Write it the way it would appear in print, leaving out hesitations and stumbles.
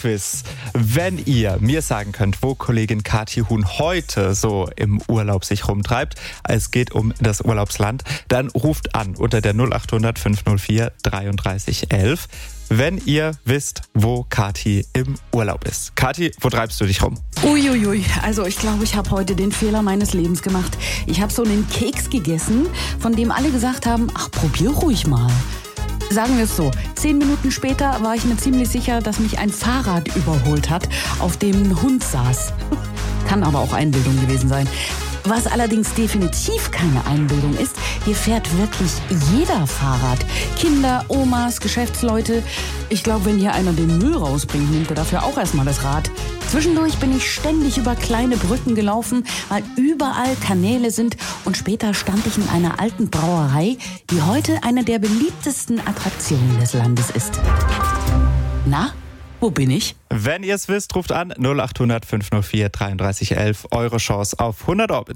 Urlaubsquiz. Wenn ihr mir sagen könnt, wo Kollegin Kathi Huhn heute so im Urlaub sich rumtreibt, es geht um das Urlaubsland, dann ruft an unter der 0800 504 33 11. Wenn ihr wisst, wo Kathi im Urlaub ist. Kathi, wo treibst du dich rum? Uiuiui, also ich glaube, ich habe heute den Fehler meines Lebens gemacht. Ich habe so einen Keks gegessen, von dem alle gesagt haben, ach, probier ruhig mal. Sagen wir es so, 10 Minuten später war ich mir ziemlich sicher, dass mich ein Fahrrad überholt hat, auf dem ein Hund saß. Kann aber auch Einbildung gewesen sein. Was allerdings definitiv keine Einbildung ist, hier fährt wirklich jeder Fahrrad. Kinder, Omas, Geschäftsleute. Ich glaube, wenn hier einer den Müll rausbringt, nimmt er dafür auch erstmal das Rad. Zwischendurch bin ich ständig über kleine Brücken gelaufen, weil überall Kanäle sind. Und später stand ich in einer alten Brauerei, die heute eine der beliebtesten Attraktionen des Landes ist. Na, wo bin ich? Wenn ihr es wisst, ruft an 0800 504 33 11. Eure Chance auf 100 Orbit.